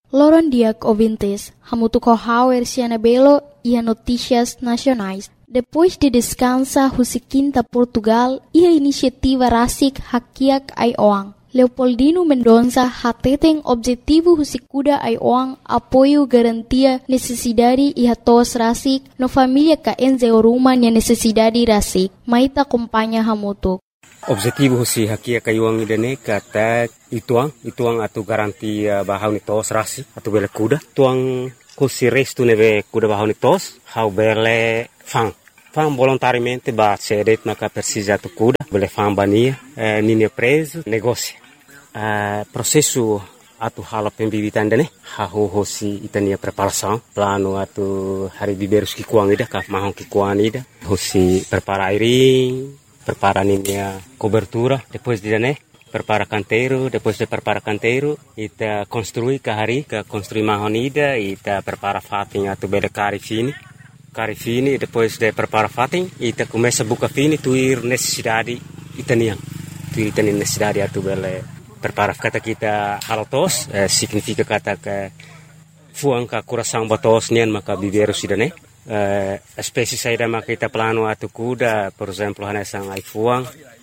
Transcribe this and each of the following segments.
Loron diak ouvintes, hamutu kohauer Belo e notícias nacionais. Depois de descansa Husiquinta Portugal e a iniciativa Rasik Hakiak Aioang. Leopoldino Mendonça hateten objetivo Husikuda Aioang apoio garantia necessidade e hatos Rasik no família ka enze rumah nia necessidade Rasik. Maita acompanha hamutu. Objetivo si hakia kayuang idane kata ituang atau garantia bahau ni tos rasi atau bele kuda tuang kusi restu nebe kuda bahau ni tos hau bele fang volontariamente ba cedet naka persija tu kuda bele fang bania nini preso negócio processo atau hala pembibitan dane hau hosi itania preparação plano atau hari biberus ki kuang ida ka mahong ki kuang ida hosi prepara airing prepara a cobertura, depois de prepara canteiro, depois de prepara canteiro, ita construi construi mahonida, ita prepara fating atau bele cari fini, depois de prepara fating, ita começa buka fini, tuir necessidade itaniang, tuir itani necessidade atau bele prepara kata kita halotos, significa kata ke fuang ka coração batos nian maka biberus idane. Espécie saída maka kita plano atau kuda, por exemplo, hanesang ai fuang,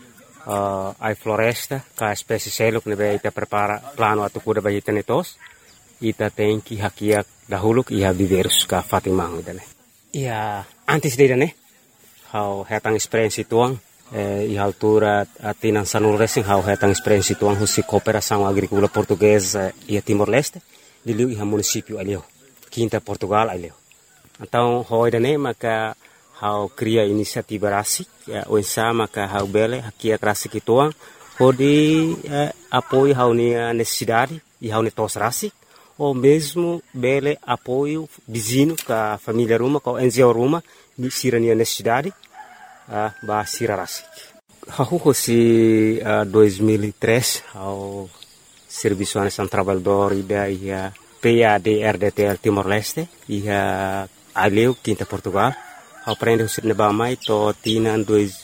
ai floresta, ka espécie seluk nebe ita prepara plano atau kuda bagi tenetos, ita tenki hakiak dahulu iha biberus ka fatimang idane. Ia antes de idane, hau hetang experiência tuang, iha altura atinan sanul racing hau hetang experiência tuang husi cooperação agrícola portuguesa ia Timor-Leste, diliu iha município alio, Quinta Portugal alio. Então, hoidane maka hau cria inisiativa rasik, oensa maka hau bele hakia rasik ituang, hodi apoio hau nia necessidade e hau tos rasik, ou mesmo bele apoio vizinho ka família ruma, ka enzio ruma, ni sira nia necessidade, ba sira rasik. Hau hosi 2003 hau serviço anesan trabalhador ida ia PAD-RDTL Timor-Leste, ia aleu Quinta Portugal, aprende o Sirnebamai to tina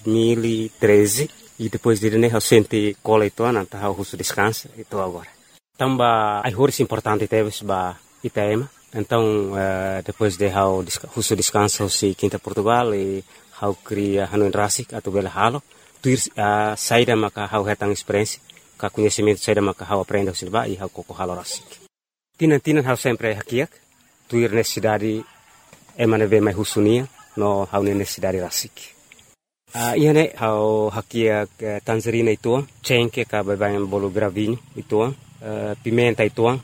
2013 e depois de né eu senti cola e toa nanta hau husu descansa e to agora. Tamba ai horas importante teve ba Itaema, então depois de hau husu descansa o Quinta Portugal e hau cria hanuin rasik atau bela halo, tuir saída maka hau hetang experiência, ka conhecimento saída maka hau aprende o silba e hau koko halo rasik. Tinan hau sempre hakiak, tuir necessidade emaneve mai husunia no hau necessidade rasik. Iane hau hakiak tangerina ituang, cengke ka babayan bolu gravinho ituang, pimenta ituang,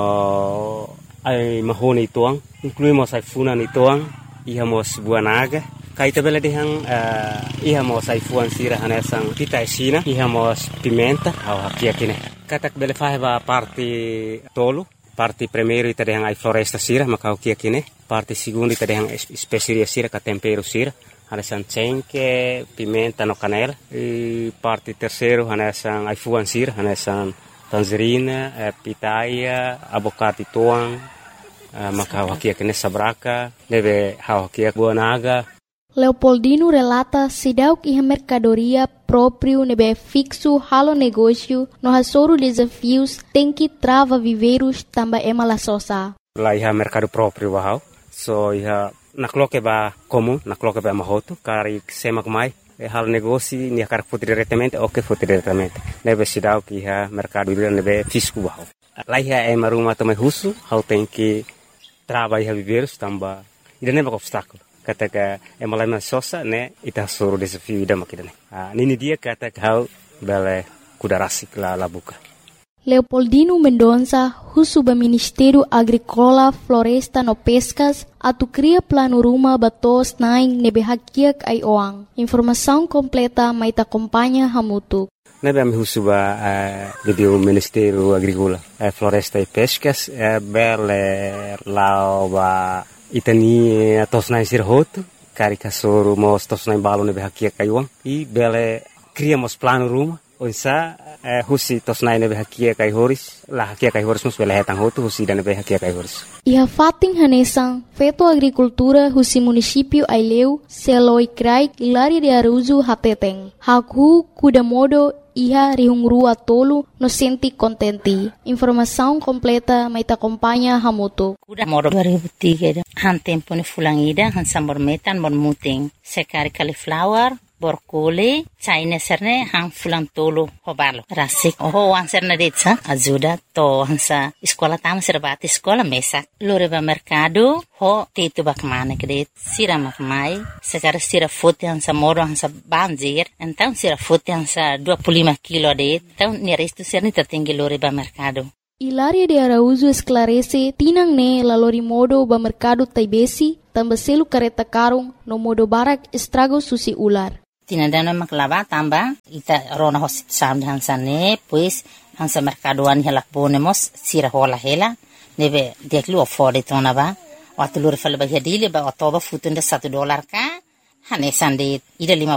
no ai mahone ituang, incluímos ai funan ituang, ihamos buah naga, kaita bela dehang ihamos ai fuan sira hanesang pita esina, ihamos pimenta hau hakiak ine. Katak bele faheba parte tolo, parte primeiro ita dehang ai floresta sira maka kia kine, parte segundo ita dehang especiaria sira ka tempero sira, hanesan cengke, pimenta no canela, e parte terceiro hanesan ai fuan sira, hanesan tangerina, pitaya, abocado tuang, maka kia kine sabraka, deve kia buah naga. Leopoldino relata sidauk iha mercadoria próprio nebe fixo halo negócio no hasoro desafios tem que trava viveiros tamba emala sosa. Lá iha mercado próprio bahau, so iha nakloke ba comum, nakloke ba mahoto, kari semak mai, halo negócio ni akar foto diretamente ou que foto diretamente. Nebe sidauk iha mercado nebe fisco bahau. Lá iha maruma tomai husu, hau tem que trava iha viveiros tamba, ida nebe obstáculo. Kata ka emalama sosa ne ita suru desafio ida makidane. Nini dia kata kau bele kuda rasik la buka. Leopoldino Mendonça, husuba Ministério Agrícola, Floresta no Pescas, atu cria plano ruma batos naing nebe hakiak ai oang. Informação completa mai ta acompanha hamutu. Nebe ami husuba o Ministério Agrícola, Floresta e Pescas, bele lauba itani tosnai sirhoto, kari kasoro mos tosnai balo nebe hakia kaiuang, i bele criamos plano ruma, onsa husi tosnai nebe hakia kai horis, la hakia kai horis mus bele hetang hoto husi dan nebe hakia kai horis. Iha fating hanesang, feto agricultura husi município Aileu, Seloi Krai, Ilari de Aruzu Hateteng. Haku kuda modo iha rihung rua tolu no senti kontenti. Informação completa may acompanha hamutu. Udah moro 2003 han tempo ni fulangida han sambor metan mor muting sekari cauliflower borkole China serne han fulang tolo hobalo rasik wan serne detsa ajuda to hansa sekolah tam serbati sekolah mesak loreba mercado ho tetu bakmane kede sira makmai sekar sira fote hansa moro hansa banjir então sira fote hansa 25 kilo de então ni resto serne tertinggi loreba mercado. Hilaria de Araújo esclarece tinang ne lalori modo ba mercado taibesi tambah selu kareta karung no modo barak estrago susi ular. Tinandana maklava tamba ita rona hosit sam hansa ne pues hansa mercadoan helak bonemos sira hola hela nebe deklu afford tona ba watulur fal ba hadile ba otoba futunda $1 ka hane sande ida